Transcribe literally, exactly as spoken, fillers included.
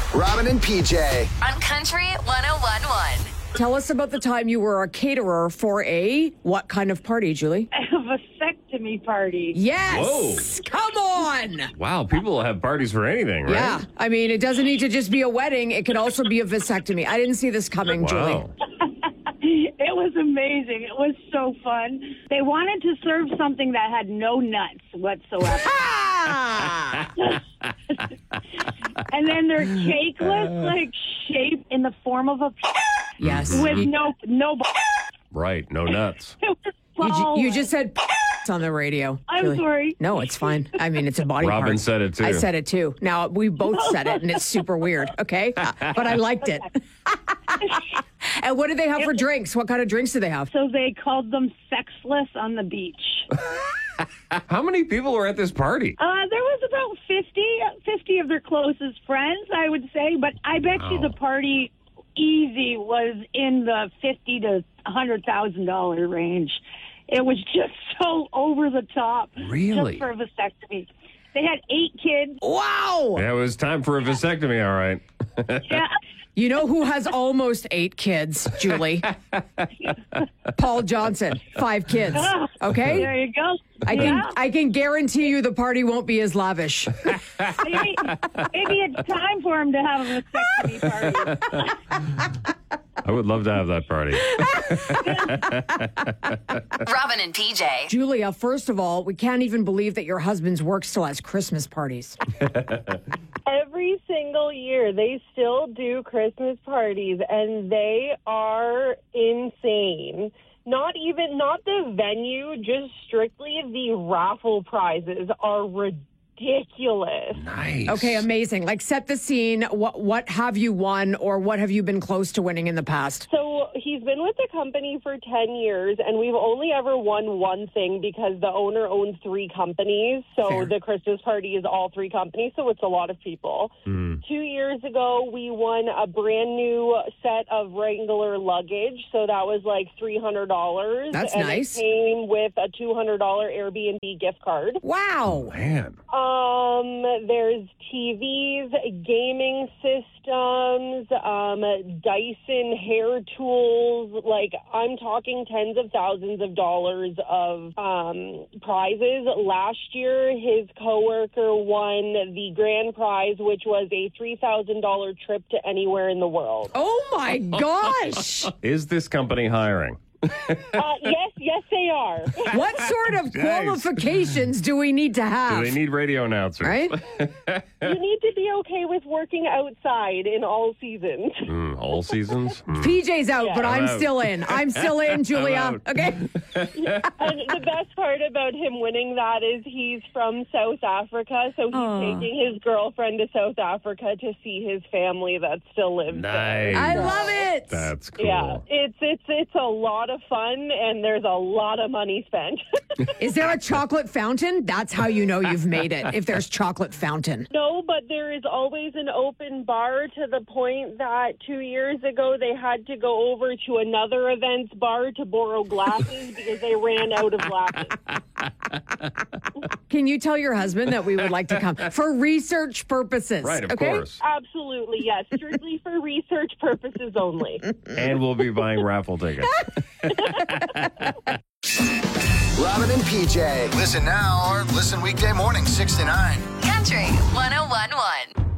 Robin and P J. On Country one oh one point one. Tell us about the time you were a caterer for a what kind of party, Julie? A vasectomy party. Yes. Whoa. Come on. Wow, people have parties for anything, right? Yeah. I mean, it doesn't need to just be a wedding. It could also be a vasectomy. I didn't see this coming, Julie. Wow. It was amazing. It was so fun. They wanted to serve something that had no nuts whatsoever. Ah! And then their cake was like shaped in the form of a Yes. with You, no no. Right, no nuts. It was you, ju- solid. you just said on the radio. I'm Julie. sorry. No, it's fine. I mean, it's a body Robin part. said it too. I said it too. Now, we both said it, and it's super weird, okay? Uh, but I liked it. And what did they have for drinks? What kind of drinks do they have? So they called them sexless on the beach. How many people were at this party? Uh, there was about fifty, fifty of their closest friends, I would say. But I bet you Wow. the party easy was in the fifty to a hundred thousand dollar range. It was just so over the top. Really? Just for a vasectomy. They had eight kids. Wow. Yeah, it was time for a vasectomy, all right. Yeah. You know who has almost eight kids, Julie? Paul Johnson, five kids. Okay? There you go. I can Yeah. I can guarantee you the party won't be as lavish. Maybe, maybe it's time for him to have a vasectomy party. I would love to have that party. Robin and P J. Julia, first of all, we can't even believe that your husband's work still has Christmas parties. Every single year, they still do Christmas parties, and they are insane. Not even, not the venue, just strictly the raffle prizes are ridiculous. Nice. Okay, amazing. Like, set the scene. What what have you won, or what have you been close to winning in the past? So he's been with the company for ten years, and we've only ever won one thing because the owner owns three companies. So Fair. the Christmas party is all three companies, so it's a lot of people. Mm. Two years ago, we won a brand new set of Wrangler luggage. So that was like three hundred dollars. That's and nice. It came with a two hundred dollars Airbnb gift card. Wow. Man. Um, there's T Vs, gaming systems, um, Dyson hair tools. Like, I'm talking tens of thousands of dollars of um, prizes. Last year, his coworker won the grand prize, which was a three thousand dollars trip to anywhere in the world. Oh my gosh. Is this company hiring? Uh, yes, yes, they are. What sort of Nice. qualifications do we need to have? Do they need radio announcers? Right? You need to be okay with working outside in all seasons. Mm, all seasons? Mm. P J's out, Yeah. but I'm I'm out. still in. I'm still in, Julia. out. Okay. And the best part about him winning that is he's from South Africa, so he's Aw. taking his girlfriend to South Africa to see his family that still lives there. Nice. I love it. That's cool. Yeah, it's it's it's a lot of fun, and there's a lot of money spent. Is there a chocolate fountain? That's how you know you've made it, if there's chocolate fountain. No, but there is always an open bar, to the point that two years ago they had to go over to another event's bar to borrow glasses because they ran out of glasses. Can you tell your husband that we would like to come for research purposes? Right, of okay? course. Absolutely, yes. Strictly for research purposes only. And we'll be buying raffle tickets. Robin and P J. Listen now or listen weekday morning, six to nine. Country one oh one point one.